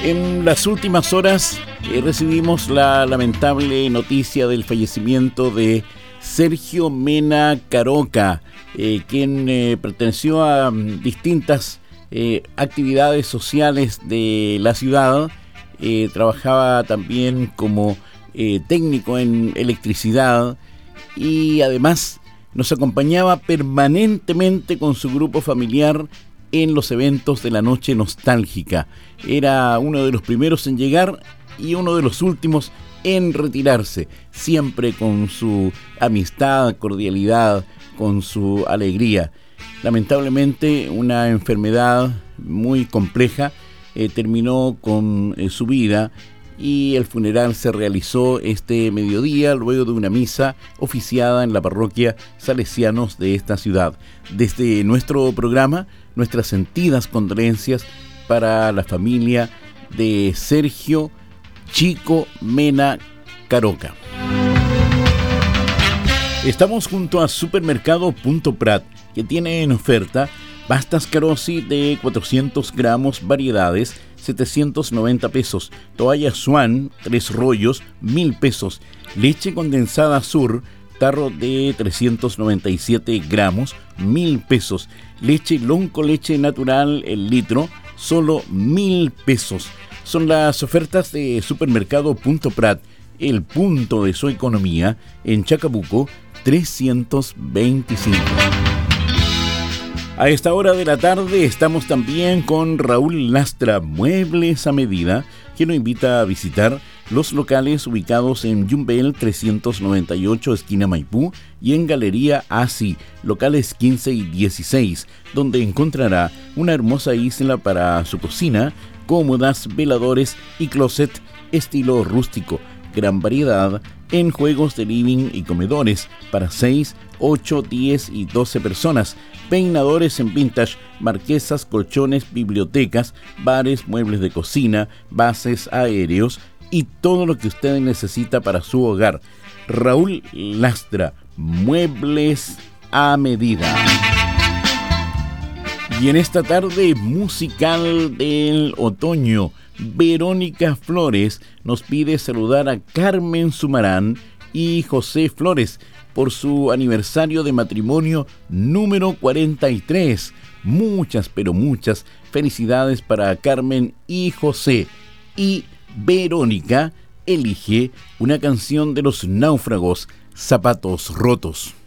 En las últimas horas recibimos la lamentable noticia del fallecimiento de Sergio Mena Caroca, quien perteneció a distintas actividades sociales de la ciudad. Trabajaba también como técnico en electricidad y además nos acompañaba permanentemente con su grupo familiar en los eventos de la noche nostálgica. Era uno de los primeros en llegar y uno de los últimos en retirarse, siempre con su amistad, cordialidad, con su alegría. Lamentablemente, una enfermedad muy compleja terminó con su vida, y el funeral se realizó este mediodía luego de una misa oficiada en la parroquia Salesianos de esta ciudad. Desde nuestro programa, nuestras sentidas condolencias para la familia de Sergio Chico Mena Caroca. Estamos junto a Supermercado Punto Prat, que tiene en oferta pastas Carosi de 400 gramos, variedades, 790 pesos. Toalla Swan, 3 rollos, 1000 pesos. Leche condensada Sur, tarro de 397 gramos, 1000 pesos. Leche Lonco, leche natural, el litro, solo 1000 pesos. Son las ofertas de Supermercado Punto Prat, el punto de su economía, en Chacabuco 325. A esta hora de la tarde estamos también con Raúl Lastra, Muebles a Medida, que nos invita a visitar los locales ubicados en Yumbel 398, esquina Maipú, y en Galería Asi, locales 15 y 16, donde encontrará una hermosa isla para su cocina, cómodas, veladores y closet estilo rústico. Gran variedad en juegos de living y comedores para 6, 8, 10 y 12 personas. Peinadores en vintage, marquesas, colchones, bibliotecas, bares, muebles de cocina, bases aéreos y todo lo que usted necesita para su hogar. Raúl Lastra, Muebles a Medida. Y en esta tarde musical del otoño, Verónica Flores nos pide saludar a Carmen Sumarán y José Flores por su aniversario de matrimonio número 43. Muchas, pero muchas felicidades para Carmen y José. Y Verónica elige una canción de Los Náufragos, Zapatos Rotos.